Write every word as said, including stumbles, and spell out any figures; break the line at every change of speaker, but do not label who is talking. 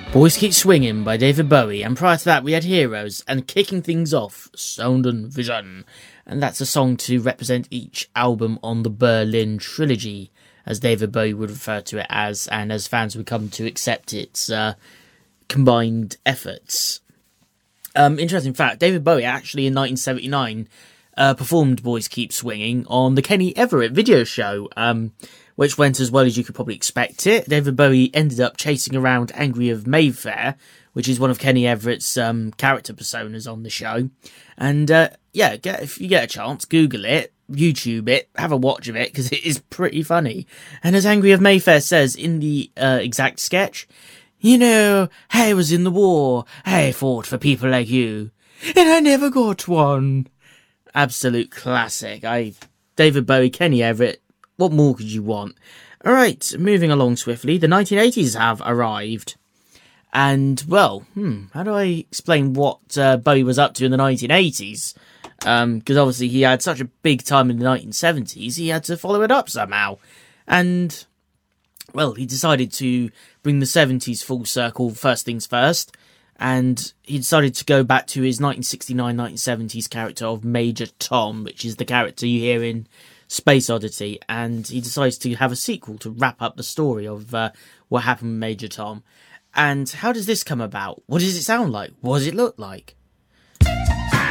Boys Keep Swinging by David Bowie, and prior to that we had Heroes, and kicking things off, Sound and Vision. And that's a song to represent each album on the Berlin Trilogy, as David Bowie would refer to it as, and as fans would come to accept its uh, combined efforts. Um, interesting fact, David Bowie actually in nineteen seventy-nine uh, performed Boys Keep Swinging on the Kenny Everett video show, um, which went as well as you could probably expect it. David Bowie ended up chasing around Angry of Mayfair, which is one of Kenny Everett's um, character personas on the show. And uh, yeah, get, if you get a chance, Google it, YouTube it, have a watch of it, because it is pretty funny. And as Angry of Mayfair says in the uh, exact sketch, you know, I was in the war, I fought for people like you, and I never got one. Absolute classic. I, David Bowie, Kenny Everett, what more could you want? Alright, moving along swiftly, the nineteen eighties have arrived. And, well, hmm, how do I explain what uh, Bowie was up to in the nineteen eighties? Um, because obviously he had such a big time in the nineteen seventies, he had to follow it up somehow. And, well, he decided to bring the seventies full circle first things first. And he decided to go back to his nineteen sixty-nine nineteen seventies character of Major Tom, which is the character you hear in Space Oddity, and he decides to have a sequel to wrap up the story of uh, what happened with Major Tom. And how does this come about? What does it sound like? What does it look like?